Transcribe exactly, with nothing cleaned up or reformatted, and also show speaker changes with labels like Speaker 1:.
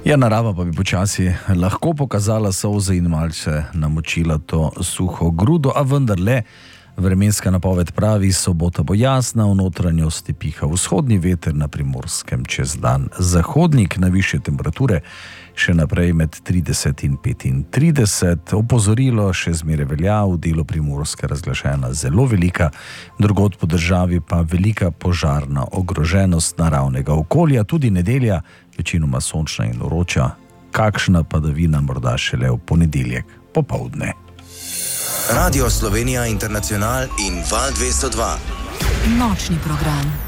Speaker 1: Ja, narava pa bi počasi lahko pokazala solze in malce namočila to suho grudo, a vendarle vremenska napoved pravi, sobota bo jasna, v notranjosti piha vzhodni veter, na Primorskem čez dan zahodnik, najvišje temperature še naprej med trideset in petintrideset. Opozorilo še zmeraj velja, v delu Primorske razglašena zelo velika, drugod po državi pa velika požarna ogroženost naravnega okolja, tudi nedelja večinoma sončna in vroča, kakšna padavina morda šele v ponedeljek popoldne.
Speaker 2: Radio Slovenija Internacional in Val dvesto dva.
Speaker 3: Nočni program.